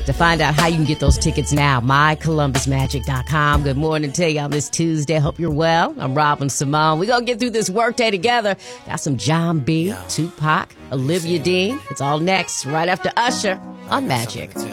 To find out how you can get those tickets now, mycolumbusmagic.com. Good morning to you on this Tuesday. Hope you're well. I'm Robin Simone. We're going to get through this workday together. Got some John B., Tupac, Olivia Dean. It's all next, right after Usher on Magic.